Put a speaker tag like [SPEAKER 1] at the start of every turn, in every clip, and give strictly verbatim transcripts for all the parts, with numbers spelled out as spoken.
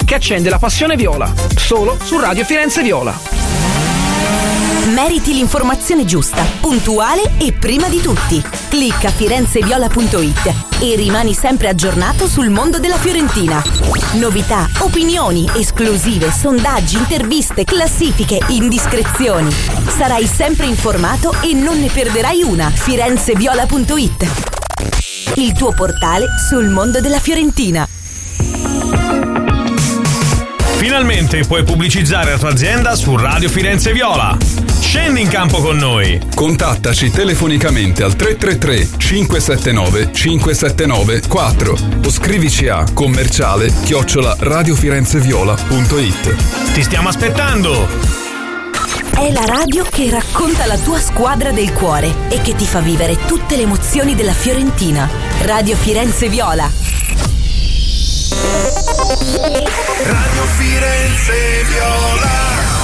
[SPEAKER 1] che accende la passione viola, solo su Radio Firenze Viola.
[SPEAKER 2] Meriti l'informazione giusta, puntuale e prima di tutti. Clicca firenzeviola punto it e rimani sempre aggiornato sul mondo della Fiorentina. Novità, opinioni, esclusive, sondaggi, interviste, classifiche, indiscrezioni. Sarai sempre informato e non ne perderai una. firenzeviola punto it, il tuo portale sul mondo della Fiorentina.
[SPEAKER 3] Finalmente puoi pubblicizzare la tua azienda su Radio Firenze Viola. Scendi in campo con noi.
[SPEAKER 4] Contattaci telefonicamente al tre tre tre cinque sette nove cinque sette nove quattro o scrivici a commerciale chiocciola radiofirenzeviola punto it.
[SPEAKER 3] Ti stiamo aspettando.
[SPEAKER 2] È la radio che racconta la tua squadra del cuore e che ti fa vivere tutte le emozioni della Fiorentina. Radio Firenze Viola.
[SPEAKER 5] Radio Firenze Viola.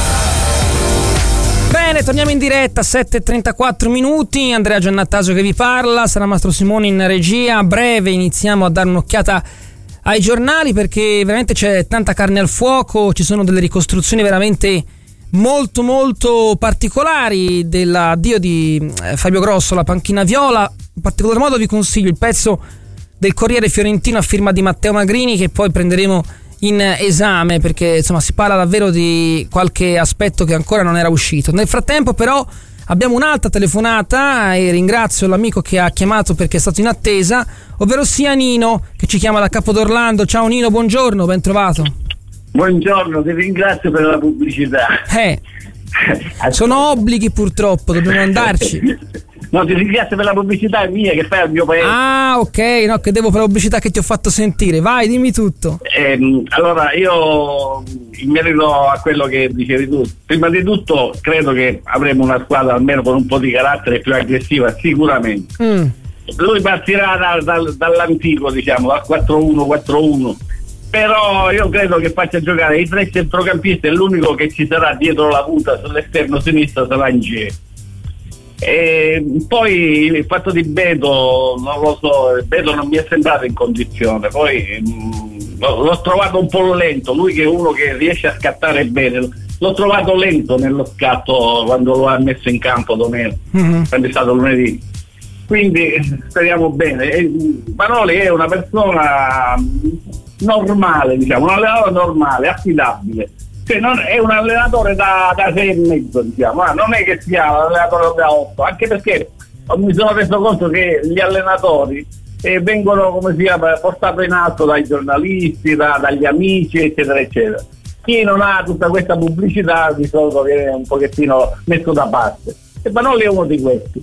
[SPEAKER 1] Bene, torniamo in diretta, sette e trentaquattro minuti. Andrea Giannattasio che vi parla, sarà Mastro Simone in regia. A breve iniziamo a dare un'occhiata ai giornali perché veramente c'è tanta carne al fuoco. Ci sono delle ricostruzioni veramente molto molto particolari dell'addio di Fabio Grosso alla panchina viola. In particolar modo vi consiglio il pezzo del Corriere Fiorentino a firma di Matteo Magrini, che poi prenderemo in esame perché insomma si parla davvero di qualche aspetto che ancora non era uscito. Nel frattempo però abbiamo un'altra telefonata e ringrazio l'amico che ha chiamato perché è stato in attesa, ovvero sia Nino che ci chiama da Capodorlando. Ciao Nino, buongiorno, ben trovato.
[SPEAKER 6] Buongiorno, ti ringrazio per la pubblicità.
[SPEAKER 1] Eh, sono obblighi purtroppo, dobbiamo andarci.
[SPEAKER 6] No, ti ringrazio per la pubblicità mia che fai al mio paese.
[SPEAKER 1] Ah, ok, no, che devo per la pubblicità che ti ho fatto sentire. Vai, dimmi tutto.
[SPEAKER 6] Eh, allora, io in merito a quello che dicevi tu, prima di tutto credo che avremo una squadra almeno con un po' di carattere più aggressiva, sicuramente. Mm. Lui partirà da, da, dall'antico, diciamo, dal quattro uno quattro uno. Però io credo che faccia giocare i tre centrocampisti e l'unico che ci sarà dietro la punta sull'esterno sinistro sarà Ngie. E poi il fatto di Beto non lo so, Beto non mi è sembrato in condizione, poi mh, l'ho trovato un po' lento, lui che è uno che riesce a scattare bene, l'ho trovato lento nello scatto quando lo ha messo in campo domenica, mm-hmm. quando è stato lunedì, quindi speriamo bene. E Vanoli è una persona normale, diciamo, un allenatore normale, affidabile. Cioè non è un allenatore da, da sei e mezzo, diciamo, ah, non è che sia un allenatore da otto, anche perché mi sono reso conto che gli allenatori eh, vengono, come si chiama, portati in alto dai giornalisti, da, dagli amici, eccetera, eccetera. Chi non ha tutta questa pubblicità di solito viene un pochettino messo da parte. E Vanoli è uno di questi.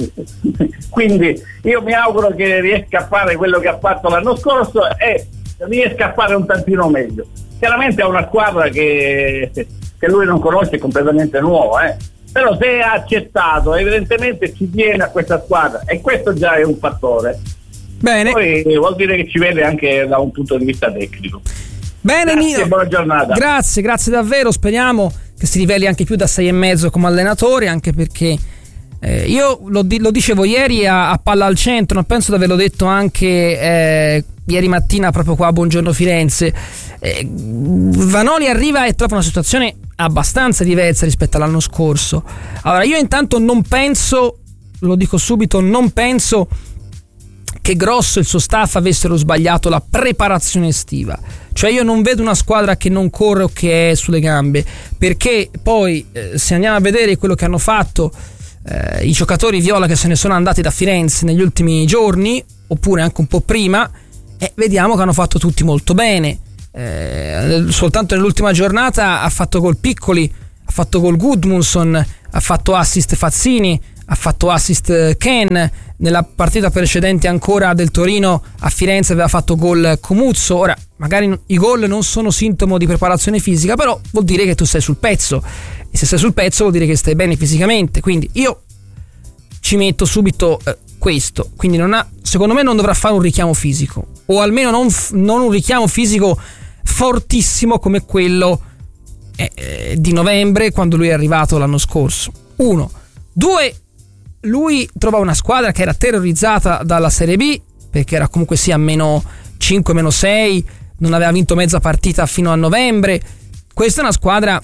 [SPEAKER 6] Quindi io mi auguro che riesca a fare quello che ha fatto l'anno scorso e riesca a fare un tantino meglio. Chiaramente è una squadra che, che lui non conosce, è completamente nuova, eh. Però se ha accettato, evidentemente ci tiene a questa squadra e questo già è un fattore.
[SPEAKER 1] Bene.
[SPEAKER 6] Poi vuol dire che ci vede anche da un punto di vista tecnico.
[SPEAKER 1] Bene,
[SPEAKER 6] grazie,
[SPEAKER 1] Nino.
[SPEAKER 6] Buona giornata.
[SPEAKER 1] Grazie, grazie davvero. Speriamo che si riveli anche più da sei e mezzo come allenatore, anche perché eh, io lo, lo dicevo ieri a, a Palla al Centro, non penso di averlo detto anche eh, ieri mattina proprio qua a Buongiorno Firenze. eh, Vanoli arriva e trova una situazione abbastanza diversa rispetto all'anno scorso. Allora io intanto non penso, lo dico subito, non penso che Grosso e il suo staff avessero sbagliato la preparazione estiva. Cioè io non vedo una squadra che non corre o che è sulle gambe, perché poi eh, se andiamo a vedere quello che hanno fatto eh, i giocatori viola che se ne sono andati da Firenze negli ultimi giorni, oppure anche un po' prima, eh, vediamo che hanno fatto tutti molto bene. Eh, soltanto nell'ultima giornata ha fatto gol Piccoli, ha fatto gol Gudmundsson, ha fatto assist Fazzini, ha fatto assist Ken. Nella partita precedente ancora del Torino a Firenze aveva fatto gol Comuzzo. Ora magari i gol non sono sintomo di preparazione fisica, però vuol dire che tu sei sul pezzo, e se sei sul pezzo vuol dire che stai bene fisicamente. Quindi io ci metto subito eh, questo. Quindi non ha, secondo me non dovrà fare un richiamo fisico, o almeno non, non un richiamo fisico fortissimo come quello eh, di novembre, quando lui è arrivato l'anno scorso. Uno. Due, lui trova una squadra che era terrorizzata dalla Serie B, perché era comunque sia meno cinque, meno sei, non aveva vinto mezza partita fino a novembre. Questa è una squadra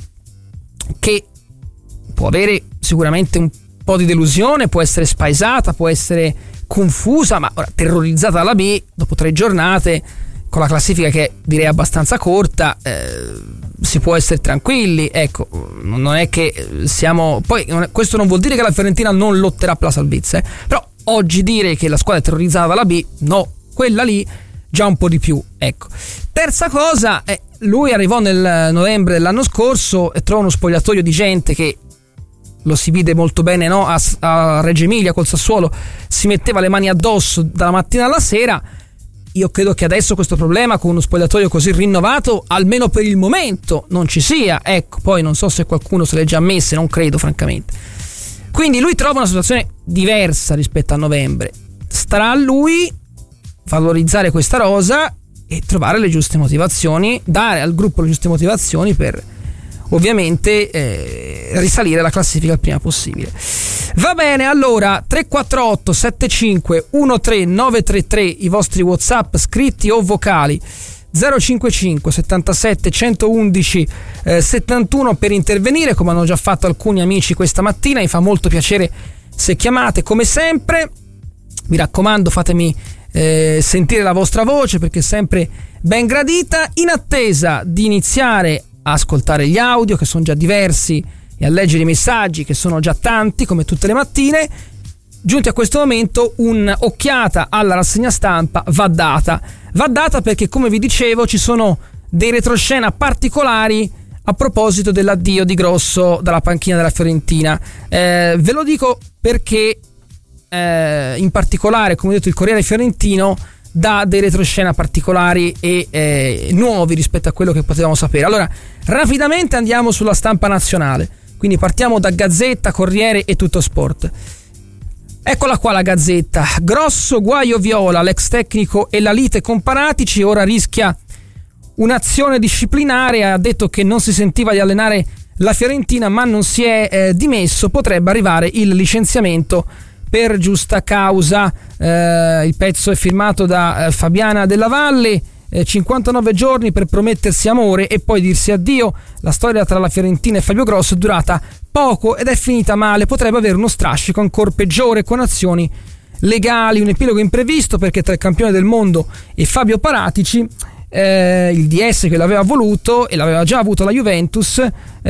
[SPEAKER 1] che può avere sicuramente un po' di delusione, può essere spaesata, può essere confusa, ma ora, terrorizzata dalla B dopo tre giornate con la classifica che direi abbastanza corta, eh, si può essere tranquilli. Ecco, non è che siamo, poi questo non vuol dire che la Fiorentina non lotterà per la salvezza, eh. Però oggi dire che la squadra è terrorizzata dalla B, no, quella lì già un po' di più. Ecco, terza cosa, eh, lui arrivò nel novembre dell'anno scorso e trovò uno spogliatoio di gente che lo si vide molto bene, no? a, a Reggio Emilia col Sassuolo si metteva le mani addosso dalla mattina alla sera. Io credo che adesso questo problema con uno spogliatoio così rinnovato, almeno per il momento, non ci sia. Ecco, poi non so se qualcuno se l'è già messe, non credo francamente. Quindi lui trova una situazione diversa rispetto a novembre. Starà a lui valorizzare questa rosa e trovare le giuste motivazioni, dare al gruppo le giuste motivazioni per ovviamente eh, risalire la classifica il prima possibile. Va bene, allora tre quattro otto sette cinque uno tre nove tre tre i vostri WhatsApp scritti o vocali, zero cinque cinque settantasette centoundici eh, settantuno per intervenire, come hanno già fatto alcuni amici questa mattina. Mi fa molto piacere se chiamate, come sempre. Mi raccomando, fatemi eh, sentire la vostra voce, perché è sempre ben gradita. In attesa di iniziare a ascoltare gli audio, che sono già diversi, e a leggere i messaggi, che sono già tanti come tutte le mattine, giunti a questo momento un'occhiata alla rassegna stampa va data va data perché, come vi dicevo, ci sono dei retroscena particolari a proposito dell'addio di Grosso dalla panchina della Fiorentina. Eh, ve lo dico perché eh, in particolare, come ho detto, il Corriere Fiorentino dà dei retroscena particolari e eh, nuovi rispetto a quello che potevamo sapere. Allora, rapidamente andiamo sulla stampa nazionale, quindi partiamo da Gazzetta, Corriere e Tutto Sport. Eccola qua la Gazzetta. Grosso guaio viola, l'ex tecnico e la lite con Paratici, ora rischia un'azione disciplinare. Ha detto che non si sentiva di allenare la Fiorentina, ma non si è eh, dimesso. Potrebbe arrivare il licenziamento per giusta causa. Eh, il pezzo è firmato da eh, Fabiana Della Valle. eh, cinquantanove giorni per promettersi amore e poi dirsi addio. La storia tra la Fiorentina e Fabio Grosso è durata poco ed è finita male. Potrebbe avere uno strascico ancora peggiore con azioni legali. Un epilogo imprevisto, perché tra il campione del mondo e Fabio Paratici, eh, il D S che l'aveva voluto e l'aveva già avuto la Juventus,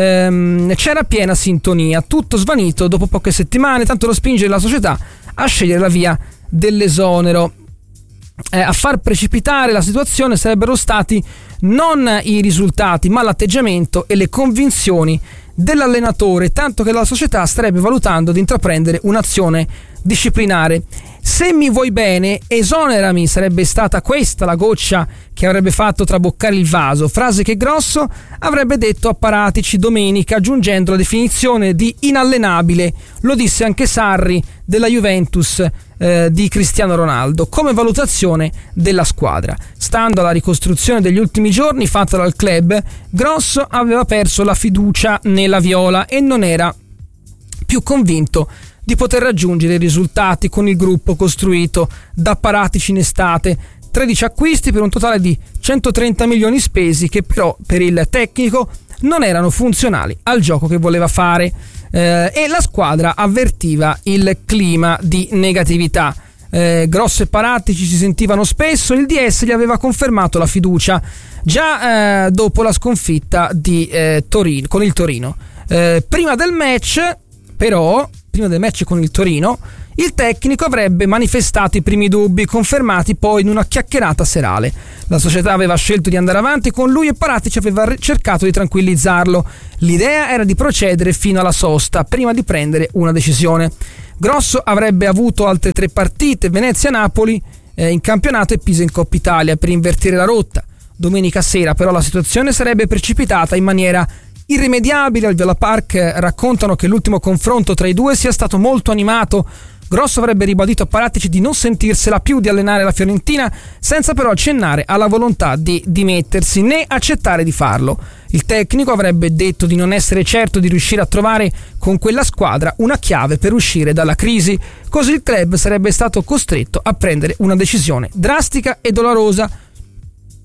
[SPEAKER 1] ehm, c'era piena sintonia. Tutto svanito dopo poche settimane, tanto da spingere la società a scegliere la via dell'esonero. Eh, a far precipitare la situazione sarebbero stati non i risultati, ma l'atteggiamento e le convinzioni dell'allenatore, tanto che la società starebbe valutando di intraprendere un'azione disciplinare. Se mi vuoi bene, esonerami, sarebbe stata questa la goccia che avrebbe fatto traboccare il vaso, frase che Grosso avrebbe detto a Paratici domenica, aggiungendo la definizione di inallenabile. Lo disse anche Sarri della Juventus eh, di Cristiano Ronaldo come valutazione della squadra. Stando alla ricostruzione degli ultimi giorni fatta dal club, Grosso aveva perso la fiducia nella viola e non era più convinto di poter raggiungere i risultati con il gruppo costruito da Paratici in estate. tredici acquisti per un totale di centotrenta milioni spesi, che però per il tecnico non erano funzionali al gioco che voleva fare, eh, e la squadra avvertiva il clima di negatività. Eh, Grosso e Paratici si sentivano spesso, il D S gli aveva confermato la fiducia già eh, dopo la sconfitta di eh, Torino, con il Torino. Eh, prima del match però prima del match con il Torino, il tecnico avrebbe manifestato i primi dubbi, confermati poi in una chiacchierata serale. La società aveva scelto di andare avanti con lui e Paratici aveva cercato di tranquillizzarlo. L'idea era di procedere fino alla sosta, prima di prendere una decisione. Grosso avrebbe avuto altre tre partite, Venezia-Napoli eh, in campionato e Pisa in Coppa Italia, per invertire la rotta. Domenica sera però la situazione sarebbe precipitata in maniera irrimediabile. Al Viola Park raccontano che l'ultimo confronto tra i due sia stato molto animato. Grosso avrebbe ribadito a Paratici di non sentirsela più di allenare la Fiorentina, senza però accennare alla volontà di dimettersi né accettare di farlo. Il tecnico avrebbe detto di non essere certo di riuscire a trovare con quella squadra una chiave per uscire dalla crisi. Così il club sarebbe stato costretto a prendere una decisione drastica e dolorosa.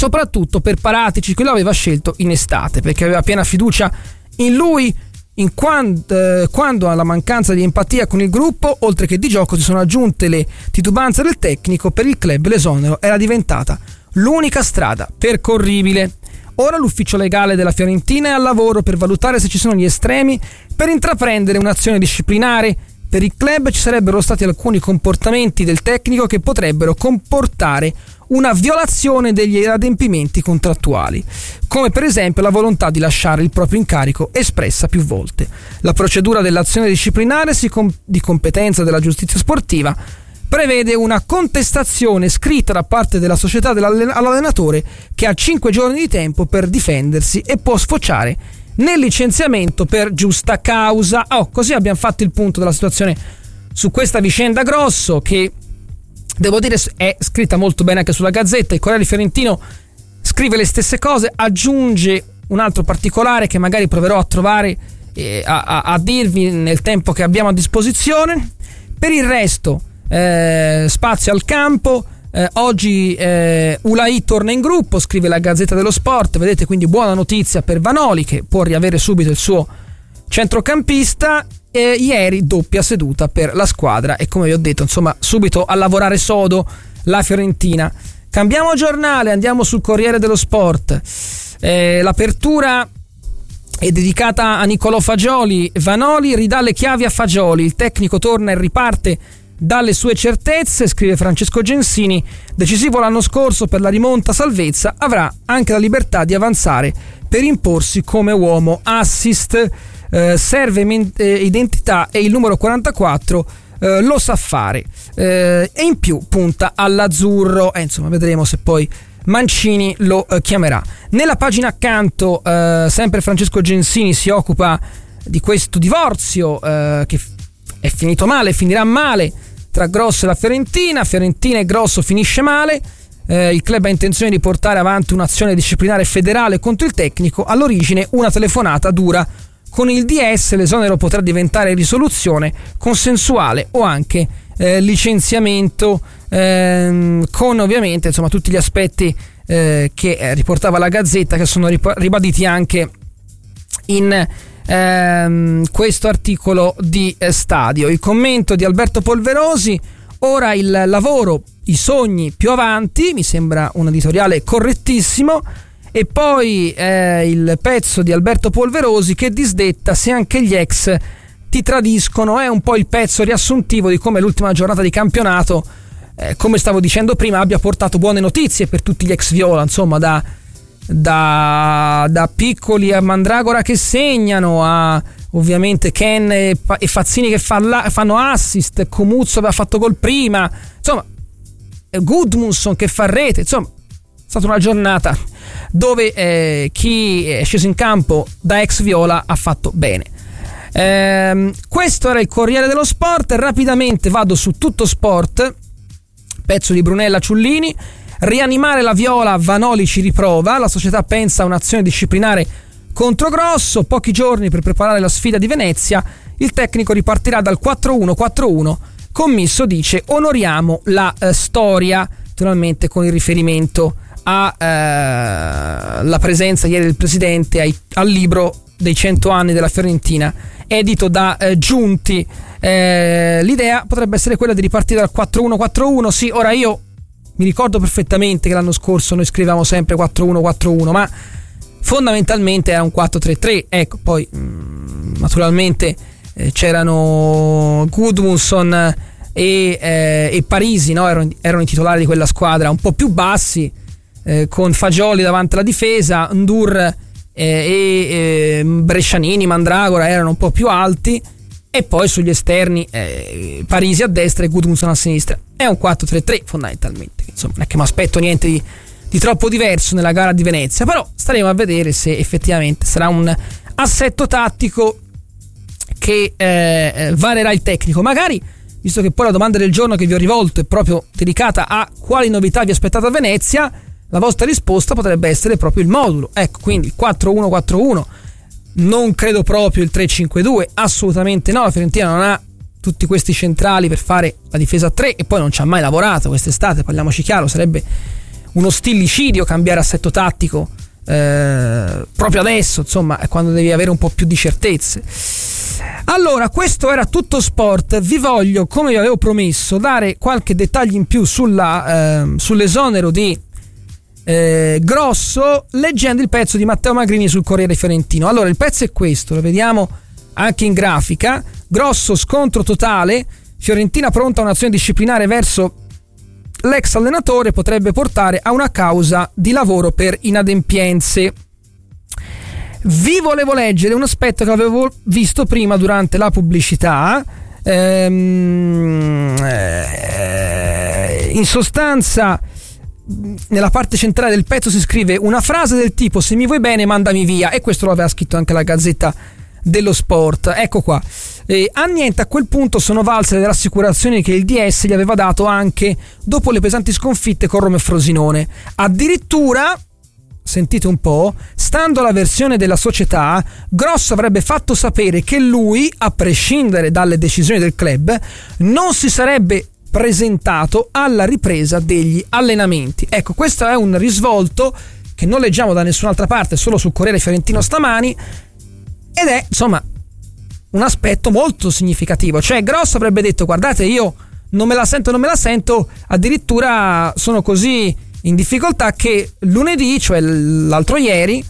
[SPEAKER 1] soprattutto per Paratici, che lo aveva scelto in estate perché aveva piena fiducia in lui, in quando, eh, quando alla mancanza di empatia con il gruppo, oltre che di gioco, si sono aggiunte le titubanze del tecnico. Per il club l'esonero era diventata l'unica strada percorribile. Ora l'ufficio legale della Fiorentina è al lavoro per valutare se ci sono gli estremi per intraprendere un'azione disciplinare. Per il club ci sarebbero stati alcuni comportamenti del tecnico che potrebbero comportare una violazione degli adempimenti contrattuali, come per esempio la volontà di lasciare il proprio incarico espressa più volte. La procedura dell'azione disciplinare si com- di competenza della giustizia sportiva prevede una contestazione scritta da parte della società all'allenatore, che ha cinque giorni di tempo per difendersi e può sfociare nel licenziamento per giusta causa. Oh, così abbiamo fatto il punto della situazione su questa vicenda Grosso, che devo dire è scritta molto bene anche sulla Gazzetta. Il Corriere Fiorentino scrive le stesse cose, aggiunge un altro particolare che magari proverò a trovare e a, a, a dirvi nel tempo che abbiamo a disposizione. Per il resto eh, spazio al campo. Eh, oggi eh, Ulai torna in gruppo, scrive la Gazzetta dello Sport. Vedete, quindi buona notizia per Vanoli, che può riavere subito il suo centrocampista. Eh, ieri doppia seduta per la squadra e, come vi ho detto, insomma, subito a lavorare sodo la Fiorentina. Cambiamo giornale, andiamo sul Corriere dello Sport. Eh, l'apertura è dedicata a Nicolò Fagioli. Vanoli ridà le chiavi a Fagioli, il tecnico torna e riparte dalle sue certezze, scrive Francesco Gensini. Decisivo l'anno scorso per la rimonta salvezza, avrà anche la libertà di avanzare per imporsi come uomo. Assist, eh, serve men- eh, identità e il numero quarantaquattro eh, lo sa fare, eh, e in più punta all'azzurro, e eh, insomma vedremo se poi Mancini lo eh, chiamerà. Nella pagina accanto eh, sempre Francesco Gensini si occupa di questo divorzio eh, che è finito male, finirà male tra Grosso e la Fiorentina. Fiorentina e Grosso finisce male. Eh, il club ha intenzione di portare avanti un'azione disciplinare federale contro il tecnico. All'origine una telefonata dura. Con il D S l'esonero potrà diventare risoluzione consensuale o anche eh, licenziamento, ehm, con ovviamente insomma tutti gli aspetti eh, che riportava la Gazzetta, che sono rip- ribaditi anche in ehm, questo articolo di eh, Stadio. Il commento di Alberto Polverosi: ora il lavoro, i sogni più avanti. Mi sembra un editoriale correttissimo. E poi eh, il pezzo di Alberto Polverosi che disdetta se anche gli ex ti tradiscono. È un po' il pezzo riassuntivo di come l'ultima giornata di campionato, eh, come stavo dicendo prima, abbia portato buone notizie per tutti gli ex viola, insomma, da, da, da Piccoli a Mandragora che segnano, a ovviamente Ken e, e Fazzini che fa la, fanno assist, Comuzzo aveva fatto gol prima, insomma Gudmundsson che fa rete, insomma è stata una giornata dove eh, chi è sceso in campo da ex viola ha fatto bene. Ehm, questo era il Corriere dello Sport. Rapidamente vado su Tutto Sport, pezzo di Brunella Ciullini. Rianimare la viola, Vanoli ci riprova, la società pensa a un'azione disciplinare contro Grosso. Pochi giorni per preparare la sfida di Venezia, il tecnico ripartirà dal quattro uno quattro uno. Commisso dice onoriamo la eh, storia, naturalmente con il riferimento a eh, la presenza ieri del presidente ai, al libro dei cento anni della Fiorentina, edito da eh, Giunti. Eh, l'idea potrebbe essere quella di ripartire dal quattro uno quattro uno. Sì, ora io mi ricordo perfettamente che l'anno scorso noi scrivevamo sempre quattro uno quattro uno, ma fondamentalmente era un quattro tre tre. Ecco, poi mh, naturalmente eh, c'erano Gudmundsson e, eh, e Parisi, no? erano, erano i titolari di quella squadra, un po' più bassi, Eh, con Fagioli davanti alla difesa, Ndur eh, e eh, Brescianini, Mandragora erano un po' più alti, e poi sugli esterni eh, Parisi a destra e Gudmundsson a sinistra. È un quattro tre tre fondamentalmente, insomma non è che mi aspetto niente di, di troppo diverso nella gara di Venezia, però staremo a vedere se effettivamente sarà un assetto tattico che eh, varierà il tecnico. Magari, visto che poi la domanda del giorno che vi ho rivolto è proprio dedicata a quali novità vi aspettate a Venezia, la vostra risposta potrebbe essere proprio il modulo. Ecco, quindi il quattro uno quattro uno, non credo proprio il tre cinque due, assolutamente no. La Fiorentina non ha tutti questi centrali per fare la difesa a tre, e poi non ci ha mai lavorato quest'estate, parliamoci chiaro, sarebbe uno stillicidio cambiare assetto tattico eh, proprio adesso, insomma, è quando devi avere un po' più di certezze. Allora, questo era Tutto Sport. Vi voglio, come vi avevo promesso, dare qualche dettaglio in più sulla, eh, sull'esonero di eh, Grosso, leggendo il pezzo di Matteo Magrini sul Corriere Fiorentino. Allora, il pezzo è questo, lo vediamo anche in grafica. Grosso, scontro totale, Fiorentina pronta a un'azione disciplinare verso l'ex allenatore, potrebbe portare a una causa di lavoro per inadempienze. Vi volevo leggere un aspetto che avevo visto prima durante la pubblicità. Ehm, eh, in sostanza, nella parte centrale del pezzo si scrive una frase del tipo: se mi vuoi bene mandami via, e questo lo aveva scritto anche la Gazzetta dello Sport. Ecco qua. E a niente a quel punto sono valse le rassicurazioni che il D S gli aveva dato anche dopo le pesanti sconfitte con Roma e Frosinone. Addirittura, sentite un po', stando alla versione della società, Grosso avrebbe fatto sapere che lui, a prescindere dalle decisioni del club, non si sarebbe presentato alla ripresa degli allenamenti. Ecco, questo è un risvolto che non leggiamo da nessun'altra parte, solo sul Corriere Fiorentino stamani, ed è, insomma, un aspetto molto significativo. Cioè, Grosso avrebbe detto: guardate, io non me la sento, non me la sento, addirittura sono così in difficoltà che lunedì, cioè l'altro ieri,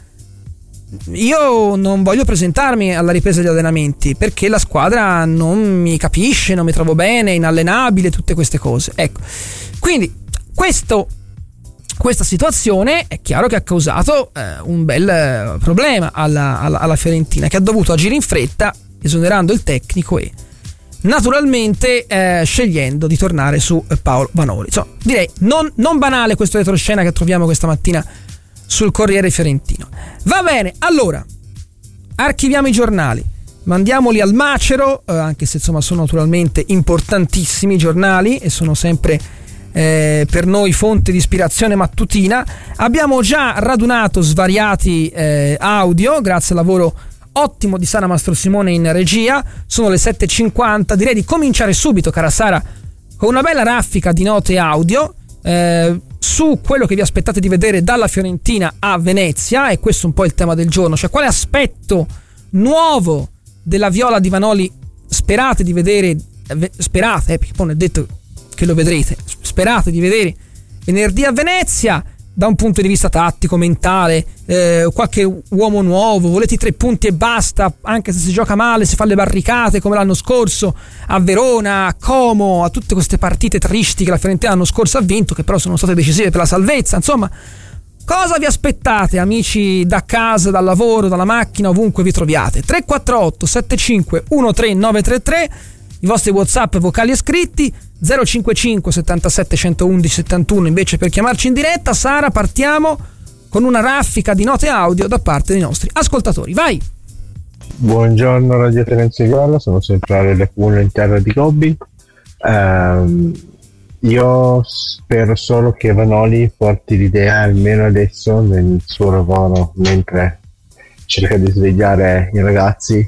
[SPEAKER 1] io non voglio presentarmi alla ripresa degli allenamenti perché la squadra non mi capisce, non mi trovo bene, è inallenabile, tutte queste cose. Ecco, quindi questo, questa situazione è chiaro che ha causato eh, un bel eh, problema alla, alla, alla Fiorentina, che ha dovuto agire in fretta, esonerando il tecnico e naturalmente eh, scegliendo di tornare su eh, Paolo Vanoli. Insomma, direi non, non banale questo retroscena che troviamo questa mattina sul Corriere Fiorentino. Va bene, allora archiviamo i giornali, mandiamoli al macero, eh, anche se insomma sono naturalmente importantissimi i giornali e sono sempre eh, per noi fonte di ispirazione mattutina. Abbiamo già radunato svariati eh, audio grazie al lavoro ottimo di Sara Mastrosimone in regia. Sono le sette e cinquanta, direi di cominciare subito, cara Sara, con una bella raffica di note audio eh, su quello che vi aspettate di vedere dalla Fiorentina a Venezia. E questo è un po' il tema del giorno, cioè quale aspetto nuovo della Viola di Vanoli sperate di vedere, sperate, eh, perché poi non è detto che lo vedrete, sperate di vedere venerdì a Venezia, da un punto di vista tattico, mentale, eh, qualche uomo nuovo, volete i tre punti e basta, anche se si gioca male, si fa le barricate come l'anno scorso a Verona, a Como, a tutte queste partite tristi che la Fiorentina l'anno scorso ha vinto, che però sono state decisive per la salvezza. Insomma, cosa vi aspettate, amici, da casa, dal lavoro, dalla macchina, ovunque vi troviate? tre quattro otto sette cinque uno tre nove tre tre, i vostri WhatsApp vocali e scritti, zero cinquantacinque settantasette centoudici settantuno invece per chiamarci in diretta. Sara, partiamo con una raffica di note audio da parte dei nostri ascoltatori. Vai!
[SPEAKER 7] Buongiorno Radio Firenze Viola, sono sempre Ale Puno in terra di Gobbi. Um, io spero solo che Vanoli porti l'idea, almeno adesso, nel suo lavoro, mentre cerca di svegliare i ragazzi,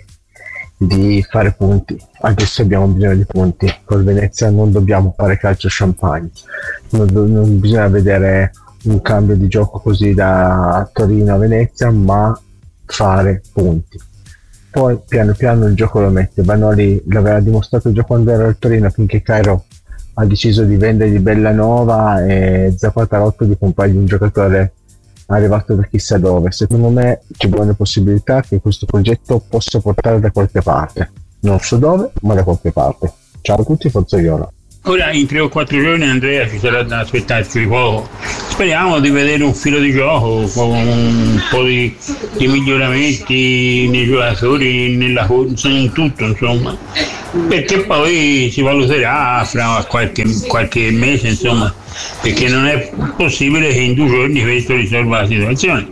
[SPEAKER 7] di fare punti, anche se abbiamo bisogno di punti. Col Venezia non dobbiamo fare calcio champagne, non, non bisogna vedere un cambio di gioco così da Torino a Venezia, ma fare punti. Poi piano piano il gioco lo mette. Vanoli l'aveva dimostrato già quando era al Torino, finché Cairo ha deciso di vendergli Bellanova e Zapata rotto di pompargli un giocatore arrivato da chissà dove. Secondo me c'è buone possibilità che questo progetto possa portare da qualche parte, non so dove, ma da qualche parte. Ciao a tutti, forza Viola.
[SPEAKER 8] Ora in tre o quattro giorni, Andrea, ci sarà da aspettarci di poco. Speriamo di vedere un filo di gioco con un po' di, di miglioramenti nei giocatori, nella corsa, in tutto, insomma, perché poi si valuterà fra qualche, qualche mese, insomma, perché non è possibile che in due giorni questo risolva la situazione.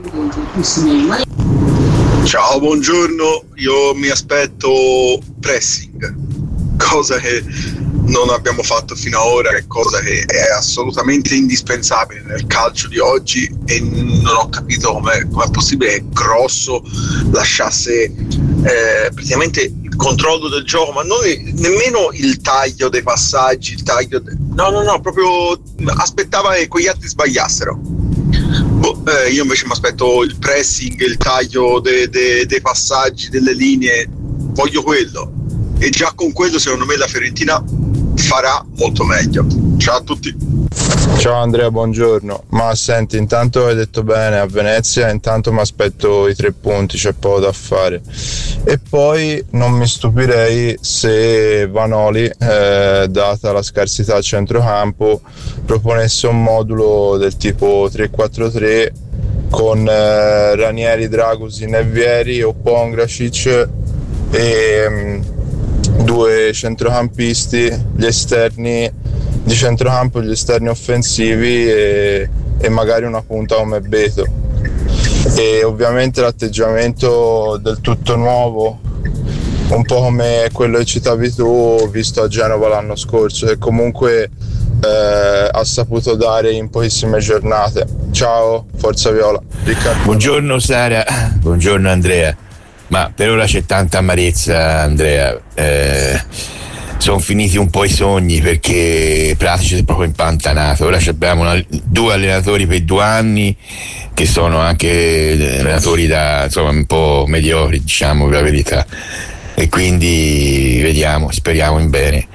[SPEAKER 9] Ciao, buongiorno. Io mi aspetto pressing, cosa che non abbiamo fatto fino ad ora, è cosa che è assolutamente indispensabile nel calcio di oggi, e non ho capito come è possibile che Grosso lasciasse eh, praticamente il controllo del gioco, ma non nemmeno il taglio dei passaggi, il taglio de- No, no, no, proprio aspettava che quegli altri sbagliassero. Boh, eh, io invece mi aspetto il pressing, il taglio dei de, de passaggi, delle linee, voglio quello. E già con quello secondo me la Fiorentina farà molto meglio. Ciao a tutti.
[SPEAKER 10] Ciao Andrea, buongiorno. Ma senti, intanto hai detto bene, a Venezia intanto mi aspetto i tre punti, c'è poco da fare. E poi non mi stupirei se Vanoli, eh, data la scarsità al centrocampo, proponesse un modulo del tipo tre quattro tre con eh, Ranieri, Dragusin e Vieri o Pongracic e um, due centrocampisti, gli esterni di centrocampo, gli esterni offensivi e, e magari una punta come Beto. E ovviamente l'atteggiamento del tutto nuovo, un po' come quello che citavi tu, visto a Genova l'anno scorso, e comunque eh, ha saputo dare in pochissime giornate. Ciao, Forza Viola. Riccardo.
[SPEAKER 11] Buongiorno Sara, buongiorno Andrea. Ma per ora c'è tanta amarezza, Andrea. Eh, sono finiti un po' i sogni perché Pratici è proprio impantanato. Ora abbiamo una, due allenatori per due anni che sono anche allenatori da insomma un po' mediocri, diciamo la verità, e quindi vediamo, speriamo in bene.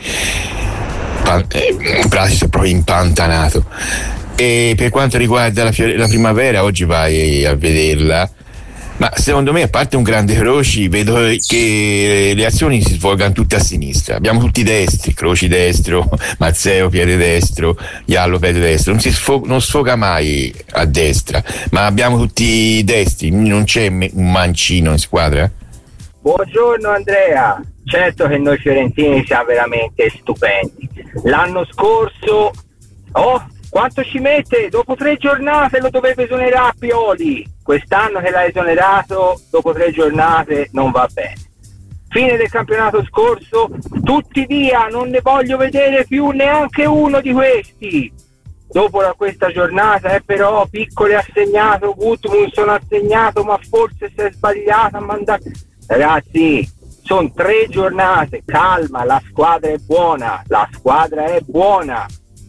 [SPEAKER 11] Pratici è proprio impantanato. E per quanto riguarda la, fiore, la primavera, oggi vai a vederla. Ma secondo me, a parte un grande Croci, vedo che le azioni si svolgano tutte a sinistra. Abbiamo tutti destri, Croci destro, Mazzeo piede destro, Iallo piede destro. Non si sfo- non sfoga mai a destra, ma abbiamo tutti destri, non c'è un mancino in squadra.
[SPEAKER 12] Buongiorno Andrea, certo che noi fiorentini siamo veramente stupendi. L'anno scorso, oh, quanto ci mette? Dopo tre giornate lo doveva esonerare Pioli. Quest'anno che l'ha esonerato, dopo tre giornate non va bene. Fine del campionato scorso, tutti via, non ne voglio vedere più neanche uno di questi. Dopo la, questa giornata, eh, però, Piccoli ha segnato, Gudmundsson ha segnato, ma forse si è sbagliato a mandare. Ragazzi, sono tre giornate, calma, la squadra è buona, la squadra è buona.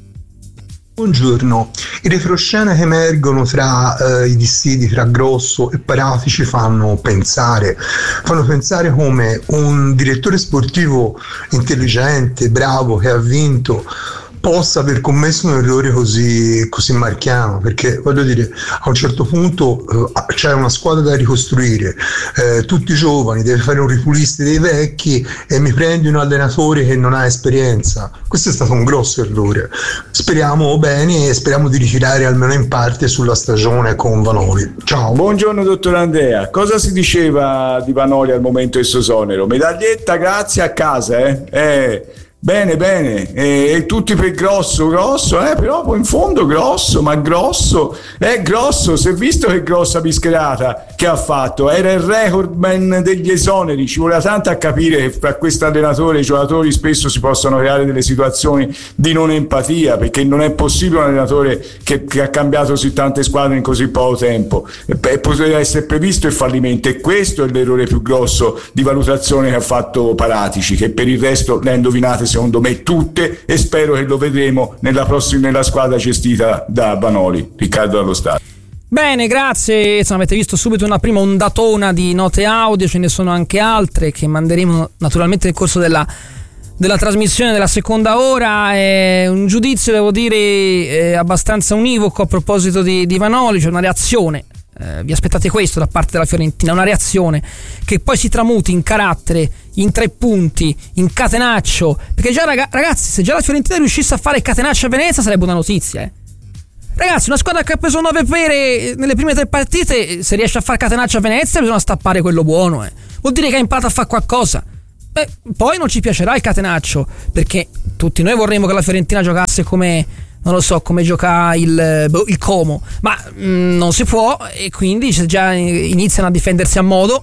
[SPEAKER 13] Buongiorno, i retroscena che emergono tra eh, i dissidi tra Grosso e Paratici fanno pensare, fanno pensare come un direttore sportivo intelligente, bravo, che ha vinto, possa aver commesso un errore così, così marchiano, perché voglio dire, a un certo punto eh, c'è una squadra da ricostruire, eh, tutti giovani, deve fare un ripulista dei vecchi e mi prendi un allenatore che non ha esperienza. Questo è stato un grosso errore. Speriamo bene e speriamo di ritirare almeno in parte sulla stagione con Vanoli. Ciao.
[SPEAKER 14] Buongiorno dottor Andrea, cosa si diceva di Vanoli al momento del suo esonero? Medaglietta, grazie, a casa, eh? eh Bene, bene, e, e tutti per grosso, grosso, eh, però poi in fondo grosso, ma grosso, è grosso, si è visto che grossa bischerata che ha fatto, era il recordman degli esoneri, ci voleva tanto a capire che fra questo allenatore e i giocatori spesso si possono creare delle situazioni di non empatia, perché non è possibile un allenatore che, che ha cambiato così tante squadre in così poco tempo, e, e poteva essere previsto il fallimento, e questo è l'errore più grosso di valutazione che ha fatto Paratici, che per il resto le ha indovinate secondo me tutte, e spero che lo vedremo nella prossima nella squadra gestita da Vanoli. Riccardo dallo Stato.
[SPEAKER 1] Bene, grazie. Insomma, avete visto subito una prima ondatona di note audio, ce ne sono anche altre che manderemo naturalmente nel corso della, della trasmissione della seconda ora. È un giudizio, devo dire, eh, abbastanza univoco a proposito di, di Vanoli. C'è una reazione. Eh, vi aspettate questo da parte della Fiorentina, una reazione che poi si tramuti in carattere, in tre punti, in catenaccio, perché già ragazzi, se già la Fiorentina riuscisse a fare catenaccio a Venezia sarebbe una notizia, eh. Ragazzi, una squadra che ha preso nove pere nelle prime tre partite, se riesce a fare catenaccio a Venezia bisogna stappare quello buono, eh. Vuol dire che ha imparato a fare qualcosa. Beh, poi non ci piacerà il catenaccio, perché tutti noi vorremmo che la Fiorentina giocasse come, non lo so, come gioca il, il Como, ma mh, non si può, e quindi se già iniziano a difendersi a modo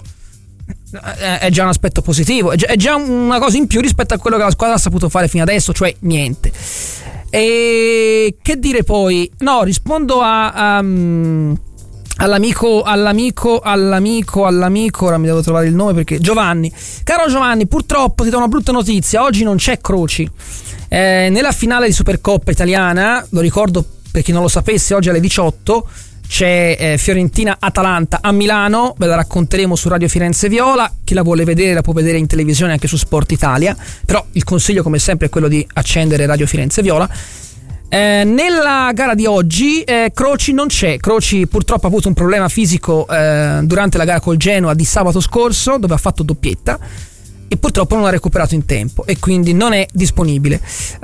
[SPEAKER 1] è già un aspetto positivo, è già, è già una cosa in più rispetto a quello che la squadra ha saputo fare fino adesso, cioè niente. E che dire poi? No, rispondo a, a all'amico, all'amico, all'amico, all'amico, ora mi devo trovare il nome perché Giovanni, caro Giovanni, purtroppo ti do una brutta notizia, oggi non c'è Croci. Eh, nella finale di Supercoppa italiana, lo ricordo per chi non lo sapesse, oggi alle diciotto c'è eh, Fiorentina-Atalanta a Milano, ve la racconteremo su Radio Firenze Viola. Chi la vuole vedere la può vedere in televisione anche su Sport Italia, però il consiglio come sempre è quello di accendere Radio Firenze Viola. Eh, nella gara di oggi eh, Croci non c'è. Croci purtroppo ha avuto un problema fisico eh, durante la gara col Genoa di sabato scorso, dove ha fatto doppietta e purtroppo non ha recuperato in tempo e quindi non è disponibile.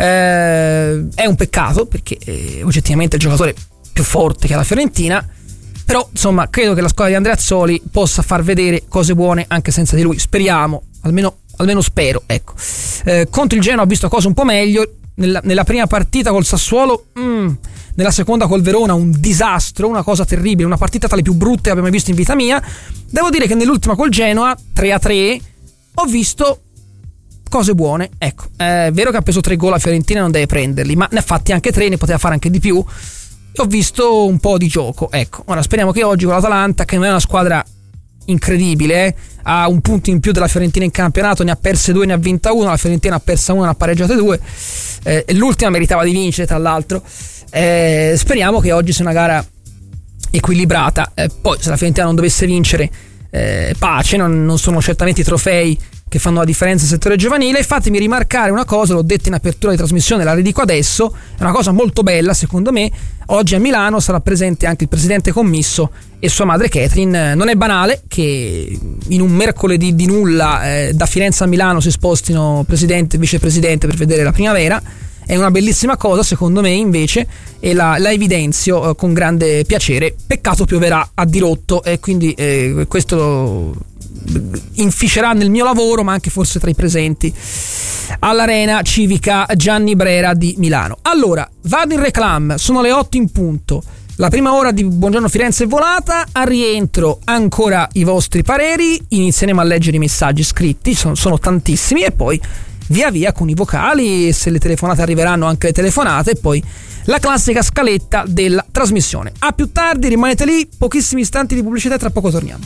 [SPEAKER 1] Eh, è un peccato perché eh, oggettivamente è il giocatore più forte che ha la Fiorentina, però insomma credo che la squadra di Andreazzoli possa far vedere cose buone anche senza di lui, speriamo, almeno, almeno spero, ecco. Eh, contro il Genoa ho visto cose un po' meglio. Nella, nella prima partita col Sassuolo, mm, nella seconda col Verona un disastro, una cosa terribile, una partita tra le più brutte che abbia mai visto in vita mia. Devo dire che nell'ultima col Genoa tre a tre ho visto cose buone, ecco. È vero che ha preso tre gol la Fiorentina, non deve prenderli, ma ne ha fatti anche tre, ne poteva fare anche di più. Ho visto un po' di gioco, ecco. Ora speriamo che oggi con l'Atalanta, che non è una squadra incredibile, eh, ha un punto in più della Fiorentina in campionato, ne ha perse due, ne ha vinta una, la Fiorentina ha persa una, ne ha pareggiate due, eh, e l'ultima meritava di vincere tra l'altro. Eh, speriamo che oggi sia una gara equilibrata. Eh, poi se la Fiorentina non dovesse vincere, eh, pace, non, non sono certamente i trofei che fanno la differenza nel settore giovanile. Fatemi rimarcare una cosa, l'ho detto in apertura di trasmissione, la ridico adesso, è una cosa molto bella secondo me. Oggi a Milano sarà presente anche il presidente commisso e sua madre Catherine. Non è banale che in un mercoledì di nulla eh, da Firenze a Milano si spostino presidente e vicepresidente per vedere la primavera. È una bellissima cosa secondo me invece, e la, la evidenzio eh, con grande piacere. Peccato pioverà a dirotto e quindi eh, questo inficerà nel mio lavoro, ma anche forse tra i presenti all'Arena Civica Gianni Brera di Milano. Allora, vado in reclam, sono le otto in punto. La prima ora di Buongiorno Firenze è volata, al rientro ancora i vostri pareri, inizieremo a leggere i messaggi scritti, sono, sono tantissimi, e poi via via con i vocali, se le telefonate arriveranno anche le telefonate, e poi la classica scaletta della trasmissione. A più tardi, rimanete lì, pochissimi istanti di pubblicità e tra poco torniamo.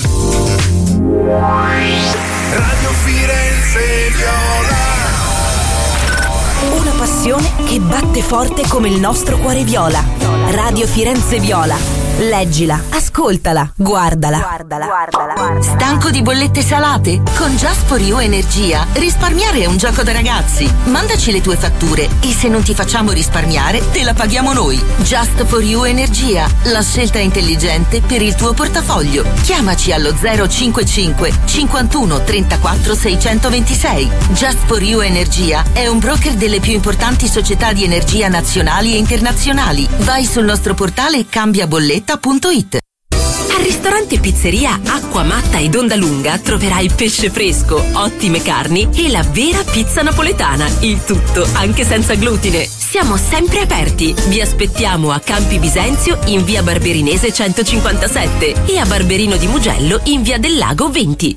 [SPEAKER 5] Radio Firenze Viola.
[SPEAKER 2] Una passione che batte forte come il nostro cuore viola. Radio Firenze Viola. Leggila, ascoltala, guardala. Guardala, guardala.
[SPEAKER 15] Stanco di bollette salate? Con Just for You Energia risparmiare è un gioco da ragazzi. Mandaci le tue fatture e se non ti facciamo risparmiare te la paghiamo noi. Just for You Energia, la scelta intelligente per il tuo portafoglio. Chiamaci allo zero cinquantacinque cinquantuno trentaquattro seicentoventisei. Just for You Energia è un broker delle più importanti società di energia nazionali e internazionali. Vai sul nostro portale cambiabolletta punto it.
[SPEAKER 16] Al ristorante Pizzeria Acqua Matta ed Onda Lunga troverai pesce fresco, ottime carni e la vera pizza napoletana. Il tutto anche senza glutine. Siamo sempre aperti. Vi aspettiamo a Campi Bisenzio in via Barberinese centocinquantasette e a Barberino di Mugello in via del Lago venti.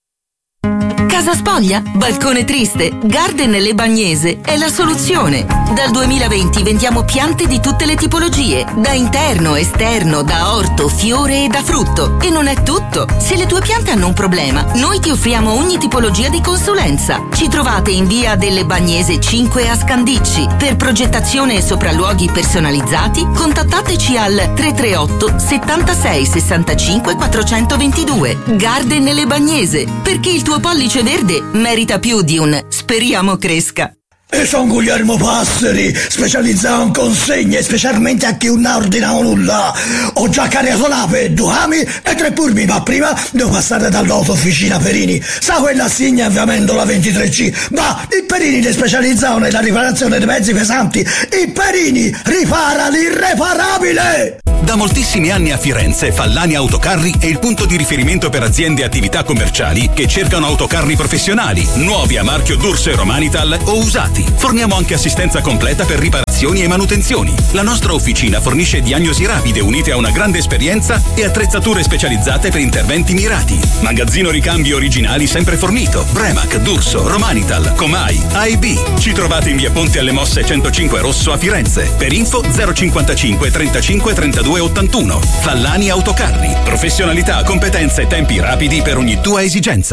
[SPEAKER 15] Casa spoglia? Balcone triste? Garden Le Bagnese è la soluzione. Dal duemilaventi vendiamo piante di tutte le tipologie, da interno, esterno, da orto, fiore e da frutto. E non è tutto. Se le tue piante hanno un problema, noi ti offriamo ogni tipologia di consulenza. Ci trovate in via delle Bagnese cinque a Scandicci. Per progettazione e sopralluoghi personalizzati, contattateci al tre tre otto settantasei sessantacinque quattrocentoventidue. Garden Le Bagnese, perché il tuo pollice verde merita più di un speriamo cresca.
[SPEAKER 17] E sono Guglielmo Passeri, specializzato in consegne, specialmente a chi non ordina nulla. Ho già caricato l'ape, due ami e tre purmi, ma prima devo passare dall'autofficina Perini. Sa quella assegna avviamento la ventitré C? Ma il Perini è specializzato nella riparazione dei mezzi pesanti. Il Perini ripara l'irreparabile!
[SPEAKER 18] Da moltissimi anni a Firenze, Fallani Autocarri è il punto di riferimento per aziende e attività commerciali che cercano autocarri professionali, nuovi a marchio D'Urso e Romanital o usati. Forniamo anche assistenza completa per riparazioni e manutenzioni. La nostra officina fornisce diagnosi rapide unite a una grande esperienza e attrezzature specializzate per interventi mirati. Magazzino ricambi originali sempre fornito. Bremac, D'Urso, Romanital, Comai, A e B. Ci trovate in via Ponte alle Mosse centocinque Rosso a Firenze. Per info zero cinquantacinque trentacinque trentadue ottantuno. Fallani Autocarri. Professionalità, competenze e tempi rapidi per ogni tua esigenza.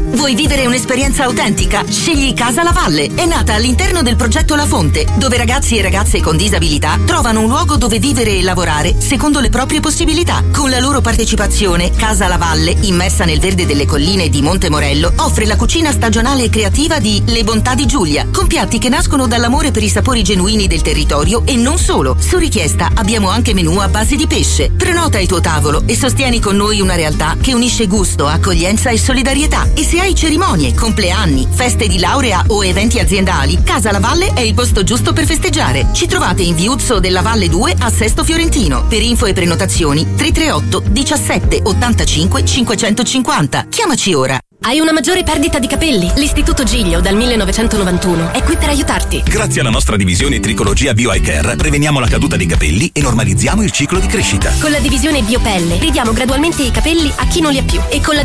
[SPEAKER 15] Vuoi vivere un'esperienza autentica? Scegli Casa La Valle. È nata all'interno del progetto La Fonte, dove ragazzi e ragazze con disabilità trovano un luogo dove vivere e lavorare secondo le proprie possibilità. Con la loro partecipazione, Casa La Valle, immersa nel verde delle colline di Monte Morello, offre la cucina stagionale e creativa di Le Bontà di Giulia, con piatti che nascono dall'amore per i sapori genuini del territorio e non solo. Su richiesta abbiamo anche menù a base di pesce. Prenota il tuo tavolo e sostieni con noi una realtà che unisce gusto, accoglienza e solidarietà. E se hai cerimonie, compleanni, feste di laurea o eventi aziendali, Casa La Valle è il posto giusto per festeggiare. Ci trovate in Viuzzo della Valle due a Sesto Fiorentino. Per info e prenotazioni tre tre otto diciassette ottantacinque cinquecentocinquanta. Chiamaci ora.
[SPEAKER 16] Hai una maggiore perdita di capelli? L'Istituto Giglio dal millenovecentonovantuno è qui per aiutarti.
[SPEAKER 18] Grazie alla nostra divisione Tricologia Bio Eye Care preveniamo la caduta dei capelli e normalizziamo il ciclo di crescita.
[SPEAKER 16] Con la divisione Biopelle ridiamo gradualmente i capelli a chi non li ha più e con la